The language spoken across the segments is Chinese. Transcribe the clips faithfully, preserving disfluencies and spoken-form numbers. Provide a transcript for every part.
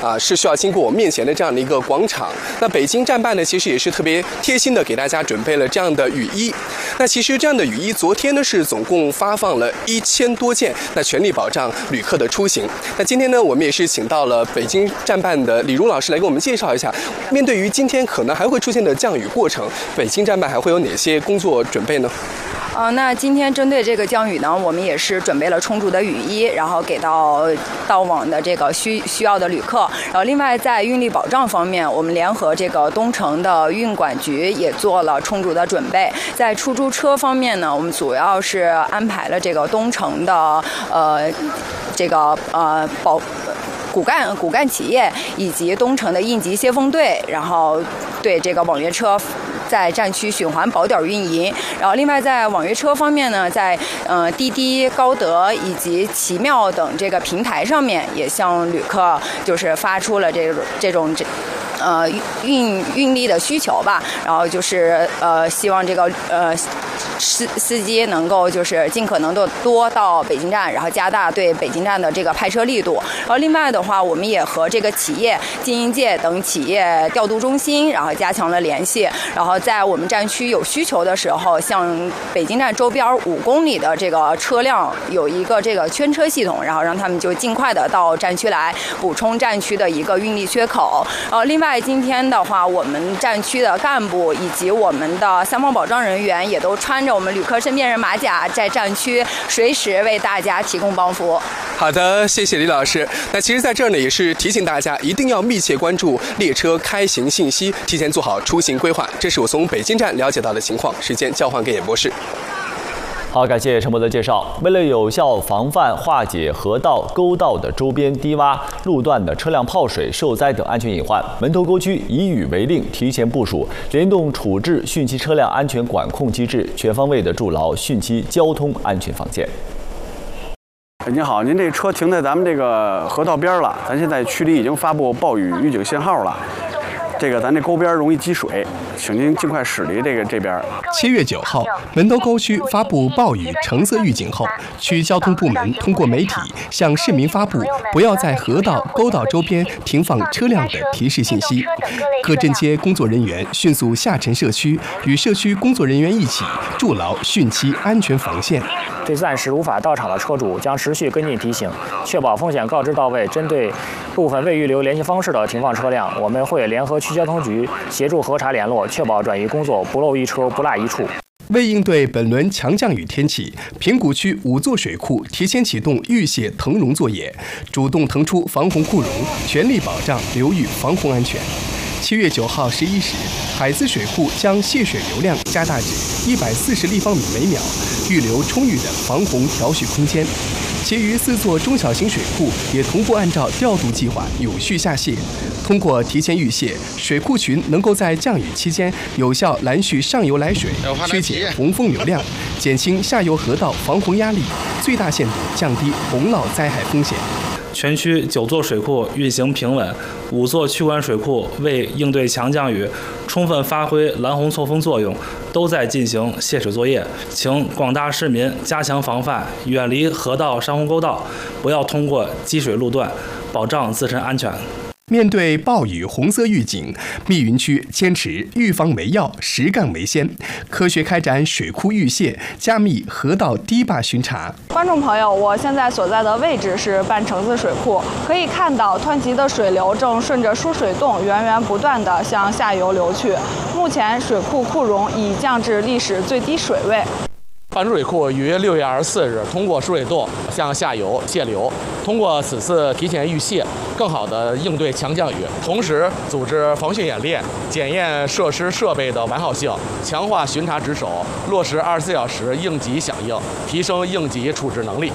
啊，是需要经过我面前的这样的一个广场。那北京站办呢，其实也是特别贴心的给大家准备了这样的雨衣。那其实这样的雨衣，昨天呢是总共发放了一千多件，那全力保障旅客的出行。那今天呢，我们也是请到了北京站办的李如老师来给我们介绍一下，面对于今天可能还会出现的降雨过程，北京站办还会有哪些工作准备呢？ 呃，那今天针对这个降雨呢，我们也是准备了充足的雨衣，然后给到到往的这个需需要的旅客。然后另外在运力保障方面，我们联合这个东城的运管局也做了充足的准备。在出租车方面呢，我们主要是安排了这个东城的呃这个呃保。骨干骨干企业以及东城的应急先锋队，然后对这个网约车在站区循环保点运营。然后另外在网约车方面呢，在呃滴滴、高德以及奇妙等这个平台上面，也向旅客就是发出了这种这种这。呃，运运力的需求吧，然后就是呃，希望这个呃司司机能够就是尽可能的多到北京站，然后加大对北京站的这个派车力度。然后另外的话，我们也和这个企业、经营界等企业调度中心，然后加强了联系，然后在我们站区有需求的时候，向北京站周边五公里的这个车辆有一个这个圈车系统，然后让他们就尽快的到站区来补充站区的一个运力缺口。呃，另外。在今天的话，我们站区的干部以及我们的三方保障人员也都穿着我们旅客身边人马甲，在站区随时为大家提供帮扶。 好的，谢谢李老师。那其实在这儿呢，也是提醒大家一定要密切关注列车开行信息，提前做好出行规划。这是我从北京站了解到的情况。时间交还给演播室。 好，感谢陈博的介绍。为了有效防范化解河道、沟道的周边低洼路段的车辆泡水、受灾等安全隐患，门头沟区以雨为令，提前部署联动处置汛期车辆安全管控机制，全方位的筑牢汛期交通安全防线。 您好，您这车停在咱们这个河道边了，咱现在区里已经发布暴雨预警信号了。这个咱这沟边容易积水，请您尽快驶离这个这边。 七月九号，门头沟区发布暴雨橙色预警后，区交通部门通过媒体向市民发布不要在河道、沟道周边停放车辆的提示信息。各镇街工作人员迅速下沉社区，与社区工作人员一起筑牢汛期安全防线。 对暂时无法到场的车主，将持续跟进提醒，确保风险告知到位。针对部分未预留联系方式的停放车辆，我们会联合区交通局协助核查联络，确保转移工作不漏一车、不落一处。 为应对本轮强降雨天气，平谷区五座水库提前启动预泄腾容作业，主动腾出防洪库容，全力保障流域防洪安全。七月九号十一时，海资水库将泄水流量加大至一百四十立方米每秒，预留充裕的防洪调蓄空间。其余四座中小型水库也同步按照调度计划有序下泄。通过提前预泄，水库群能够在降雨期间有效拦蓄上游来水，削减洪峰流量，减轻下游河道防洪压力，最大限度降低洪涝灾害风险。 全区九座水库运行平稳，五座区管水库为应对强降雨，充分发挥拦洪错峰作用，都在进行泄水作业。请广大市民加强防范，远离河道、山洪沟道，不要通过积水路段，保障自身安全。 面对暴雨红色预警，密云区坚持预防为要，实干为先，科学开展水库预泄，加密河道堤坝巡查。 观众朋友，我现在所在的位置是半城子水库，可以看到湍急的水流正顺着输水洞源源不断地向下游流去。目前水库库容已降至历史最低水位。 半珠水库于六月二十四日通过输水洞向下游泄流，通过此次提前预泄，更好地应对强降雨，同时组织防汛演练，检验设施设备的完好性，强化巡查值守，落实二十四小时应急响应，提升应急处置能力。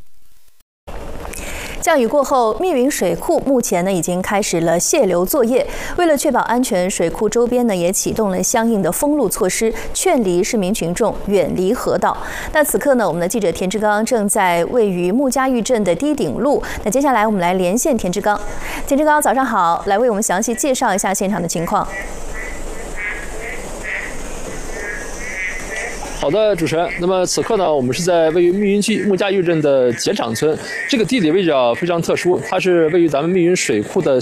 降雨过后，密云水库目前呢已经开始了泄流作业。为了确保安全，水库周边呢也启动了相应的封路措施，劝离市民群众远离河道。那此刻呢，我们的记者田志刚正在位于穆家峪镇的堤顶路。那接下来我们来连线田志刚。田志刚，早上好，来为我们详细介绍一下现场的情况。 好的，主持人。那么此刻呢，我们是在位于密云区穆家峪镇的碱场村。这个地理位置啊非常特殊，它是位于咱们密云水库的